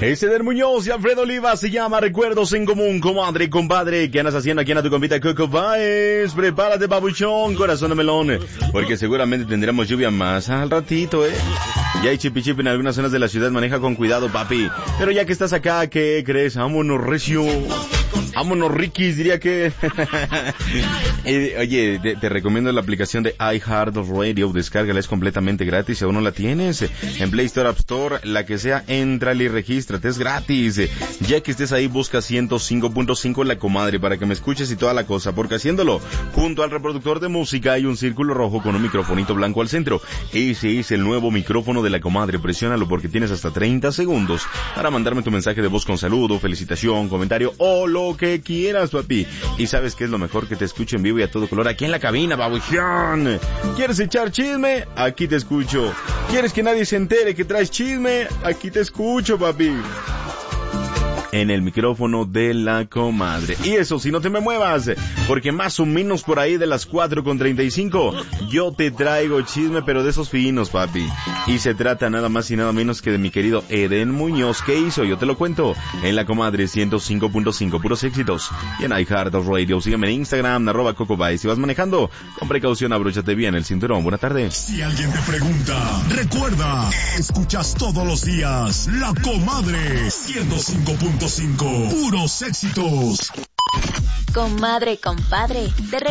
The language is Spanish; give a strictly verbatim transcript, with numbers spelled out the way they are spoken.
Ese del Muñoz y Alfredo Oliva se llama Recuerdos en Común. Comadre, compadre, ¿qué andas haciendo aquí en tu compita Coco Baez? Prepárate, babuchón, corazón de melón, porque seguramente tendremos lluvia más al ratito, eh. Ya hay chipi chipi en algunas zonas de la ciudad, maneja con cuidado, papi. Pero ya que estás acá, ¿qué crees? Vámonos recio. Vámonos riquis, diría que. eh, oye, te, te recomiendo la aplicación de iHeartRadio. Descárgala, es completamente gratis. Si aún no la tienes, en Play Store, App Store, la que sea, entrale y regístrate, es gratis. Ya que estés ahí, busca ciento cinco punto cinco La Comadre para que me escuches y toda la cosa, porque haciéndolo junto al reproductor de música hay un círculo rojo con un microfonito blanco al centro. Ese es el nuevo micrófono de La Comadre. Presiónalo porque tienes hasta treinta segundos para mandarme tu mensaje de voz con saludo, felicitación, comentario o lo que quieras, papi. Y sabes qué es lo mejor, que te escucho en vivo y a todo color aquí en la cabina, babuchón. ¿Quieres echar chisme? Aquí te escucho. ¿Quieres que nadie se entere que traes chisme? Aquí te escucho, papi. En el micrófono de La Comadre. Y eso, si no te me muevas, porque más o menos por ahí de las cuatro con treinta y cinco, yo te traigo chisme, pero de esos finos, papi. Y se trata nada más y nada menos que de mi querido Eden Muñoz. ¿Qué hizo? Yo te lo cuento en La Comadre ciento cinco punto cinco, puros éxitos. Y en iHeartRadio, sígueme en Instagram, arroba CocoBay. Si vas manejando, con precaución, abróchate bien el cinturón. Buenas tardes. Si alguien te pregunta, recuerda, escuchas todos los días La Comadre ciento cinco punto cinco, puros éxitos. Comadre, compadre, te